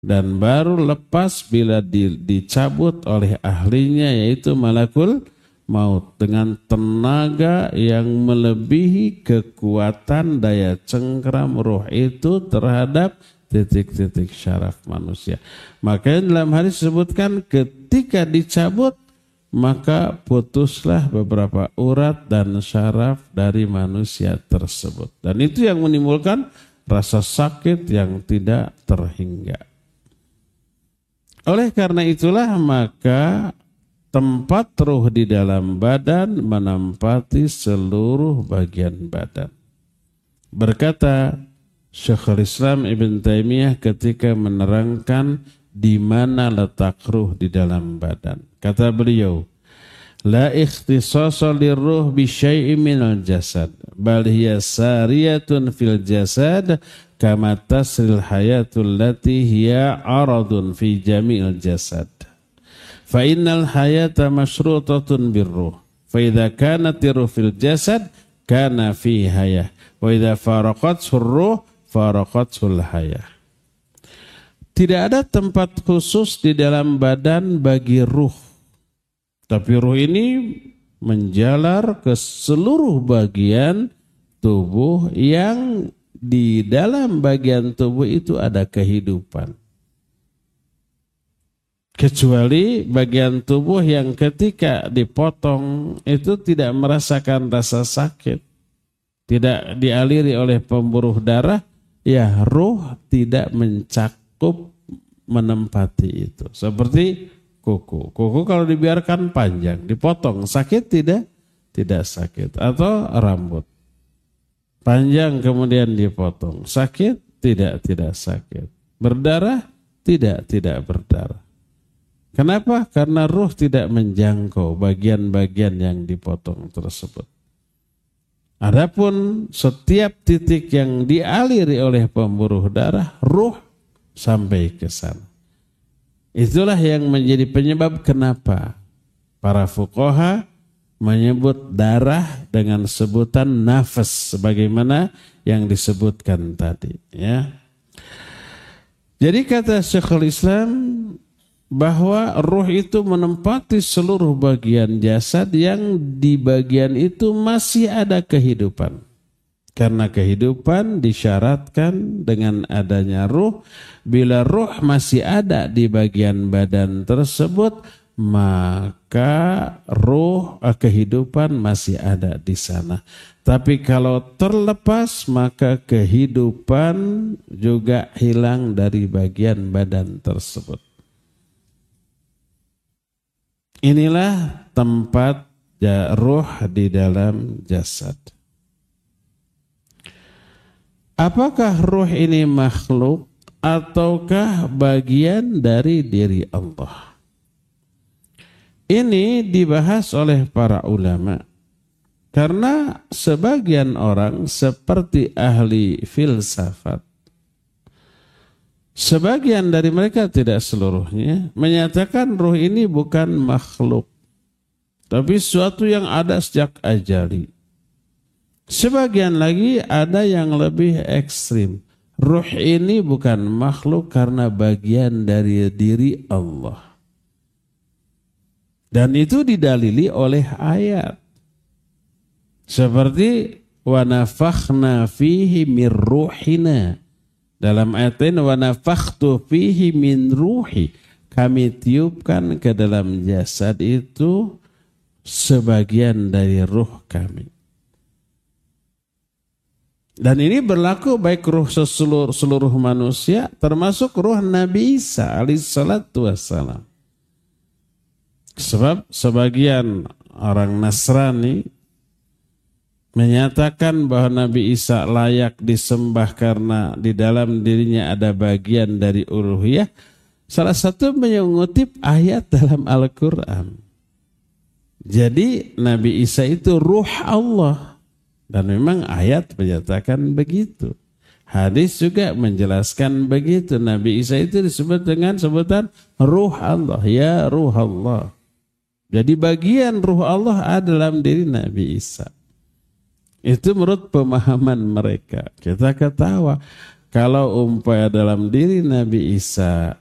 dan baru lepas bila dicabut oleh ahlinya yaitu malakul maut dengan tenaga yang melebihi kekuatan daya cengkram ruh itu terhadap titik-titik syaraf manusia. Makanya dalam hadis disebutkan ketika dicabut maka putuslah beberapa urat dan syaraf dari manusia tersebut. Dan itu yang menimbulkan rasa sakit yang tidak terhingga. Oleh karena itulah maka tempat ruh di dalam badan menempati seluruh bagian badan. Berkata Syekhul Islam Ibn Taimiyah ketika menerangkan di mana letak ruh di dalam badan. Kata beliau, la ikhtisasa lirruh bi syai'in minal jasad, bal hiya sariyatun fil jasad kama tasril hayatul lati hiya aradun fi jami'il jasad. Fa innal hayata masyrutatun birruh. Fa idza kanat ruh fil jasad kana fi hayah. Wa idza faraqathu ruh faraqathu hayah. Tidak ada tempat khusus di dalam badan bagi ruh. Tapi ruh ini menjalar ke seluruh bagian tubuh yang di dalam bagian tubuh itu ada kehidupan. Kecuali bagian tubuh yang ketika dipotong itu tidak merasakan rasa sakit. Tidak dialiri oleh pembuluh darah, ya ruh tidak mencakup menempati itu. Seperti kuku. Kuku kalau dibiarkan panjang, dipotong, sakit tidak? Tidak sakit. Atau rambut. Panjang kemudian dipotong, sakit? Tidak sakit. Berdarah? Tidak berdarah. Kenapa? Karena ruh tidak menjangkau bagian-bagian yang dipotong tersebut. Adapun setiap titik yang dialiri oleh pembuluh darah, ruh sampai ke sana. Itulah yang menjadi penyebab kenapa para fuqaha menyebut darah dengan sebutan nafas sebagaimana yang disebutkan tadi, ya. Jadi kata Syekhul Islam bahwa ruh itu menempati seluruh bagian jasad yang di bagian itu masih ada kehidupan. Karena kehidupan disyaratkan dengan adanya ruh. Bila ruh masih ada di bagian badan tersebut, maka ruh kehidupan masih ada di sana. Tapi kalau terlepas, maka kehidupan juga hilang dari bagian badan tersebut. Inilah tempat ruh di dalam jasad. Apakah ruh ini makhluk ataukah bagian dari diri Allah? Ini dibahas oleh para ulama. Karena sebagian orang seperti ahli filsafat, sebagian dari mereka, tidak seluruhnya, menyatakan ruh ini bukan makhluk, tapi sesuatu yang ada sejak azali. Sebagian lagi ada yang lebih ekstrim. Ruh ini bukan makhluk karena bagian dari diri Allah. Dan itu didalili oleh ayat. Seperti wa nafakhna fihi min ruhina. Dalam ayat ini wa nafakhtu fihi min ruhi. Kami tiupkan ke dalam jasad itu sebagian dari ruh kami. Dan ini berlaku baik ruh seluruh manusia, termasuk ruh Nabi Isa alaihissalatu wassalam. Sebab sebagian orang Nasrani menyatakan bahwa Nabi Isa layak disembah karena di dalam dirinya ada bagian dari uluhiyah. Salah satu mengutip ayat dalam Al-Quran. Jadi Nabi Isa itu ruh Allah. Dan memang ayat menyatakan begitu. Hadis juga menjelaskan begitu. Nabi Isa itu disebut dengan sebutan ruh Allah. Ya ruh Allah. Jadi bagian ruh Allah ada dalam diri Nabi Isa. Itu menurut pemahaman mereka. Kita ketawa. Kalau umpaya dalam diri Nabi Isa